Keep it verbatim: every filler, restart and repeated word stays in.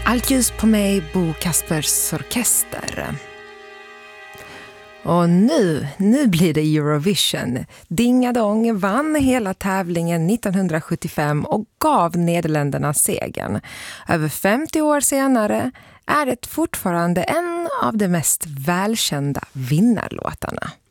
Allt ljus på mig, Bo Kaspers orkester. Och nu, nu blir det Eurovision. Dingadong vann hela tävlingen nittonhundrasjuttiofem och gav Nederländerna segern. Över femtio år senare är det fortfarande en av de mest välkända vinnarlåtarna.